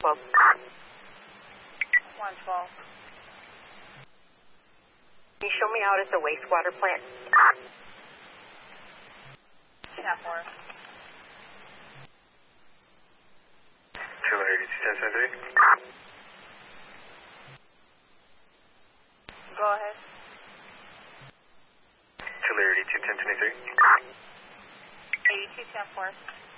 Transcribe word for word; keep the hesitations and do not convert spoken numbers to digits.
twelve. one twelve. Can you show me out at the wastewater plant? ten four. two eighty-two, ten seventy-three. Go ahead. two eighty-two, ten twenty-three. eighty-two ten four.